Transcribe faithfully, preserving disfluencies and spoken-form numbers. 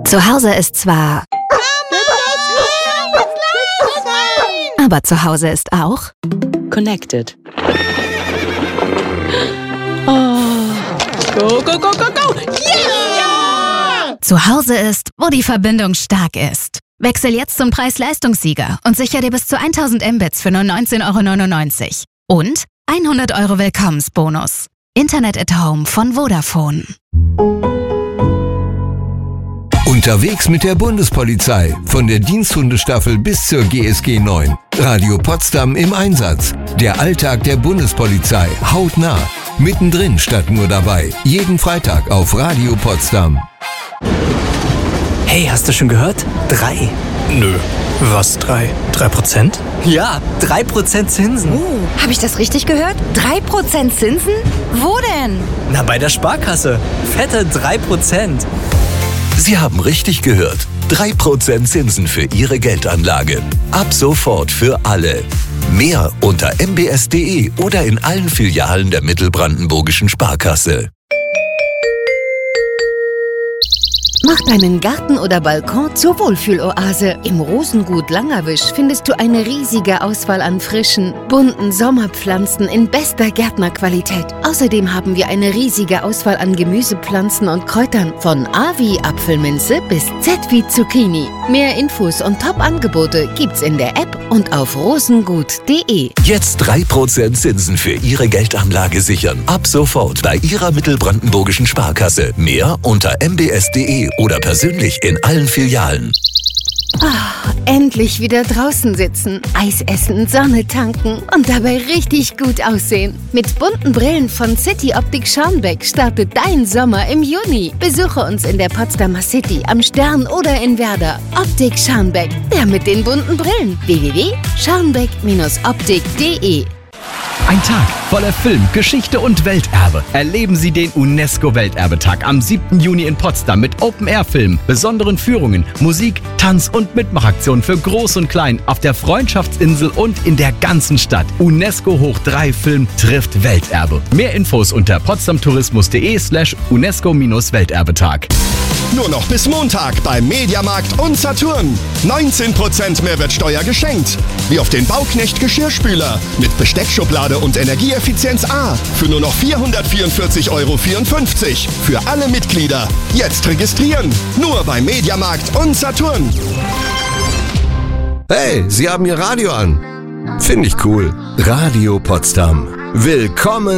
Zu Hause ist zwar... Aber zu Hause ist auch... Connected. Oh. Go, go, go, go, go! Yeah! Zu Hause ist, wo die Verbindung stark ist. Wechsel jetzt zum Preis-Leistungssieger und sicher dir bis zu tausend Mbits für nur neunzehn Euro neunundneunzig. Und hundert Euro Willkommensbonus. Internet at Home von Vodafone. Unterwegs mit der Bundespolizei. Von der Diensthundestaffel bis zur G S G neun. Radio Potsdam im Einsatz. Der Alltag der Bundespolizei. Hautnah. Mittendrin statt nur dabei. Jeden Freitag auf Radio Potsdam. Hey, hast du schon gehört? Drei. Nö. Was drei? Drei Prozent? Ja, drei Prozent Zinsen. Oh, habe ich das richtig gehört? Drei Prozent Zinsen? Wo denn? Na, bei der Sparkasse. Fette drei Prozent. Sie haben richtig gehört. drei Prozent Zinsen für Ihre Geldanlage. Ab sofort für alle. Mehr unter m b s punkt d e oder in allen Filialen der Mittelbrandenburgischen Sparkasse. Mach deinen Garten oder Balkon zur Wohlfühloase. Im Rosengut Langerwisch findest du eine riesige Auswahl an frischen, bunten Sommerpflanzen in bester Gärtnerqualität. Außerdem haben wir eine riesige Auswahl an Gemüsepflanzen und Kräutern. Von A wie Apfelminze bis Z wie Zucchini. Mehr Infos und Top-Angebote gibt's in der App und auf rosengut punkt de. Jetzt drei Prozent Zinsen für Ihre Geldanlage sichern. Ab sofort bei Ihrer Mittelbrandenburgischen Sparkasse. Mehr unter m b s punkt d e oder persönlich in allen Filialen. Ah, endlich wieder draußen sitzen, Eis essen, Sonne tanken und dabei richtig gut aussehen. Mit bunten Brillen von City Optik Scharnbeck startet dein Sommer im Juni. Besuche uns in der Potsdamer City, am Stern oder in Werder. Optik Scharnbeck, der mit den bunten Brillen. w w w punkt scharnbeck Bindestrich optik punkt de. Ein Tag voller Film, Geschichte und Welterbe. Erleben Sie den UNESCO-Welterbetag am siebten Juni in Potsdam mit Open-Air-Filmen, besonderen Führungen, Musik, Tanz- und Mitmachaktionen für Groß und Klein auf der Freundschaftsinsel und in der ganzen Stadt. UNESCO hoch drei Film trifft Welterbe. Mehr Infos unter potsdamtourismus punkt de slash UNESCO-Welterbetag. Nur noch bis Montag beim Mediamarkt und Saturn. neunzehn Prozent Mehrwertsteuer geschenkt. Wie auf den Bauknecht Geschirrspüler mit Besteckschublade und Energieeffizienz A für nur noch vierhundertvierundvierzig Euro vierundfünfzig. Für alle Mitglieder. Jetzt registrieren. Nur beim Mediamarkt und Saturn. Hey, Sie haben Ihr Radio an. Finde ich cool. Radio Potsdam. Willkommen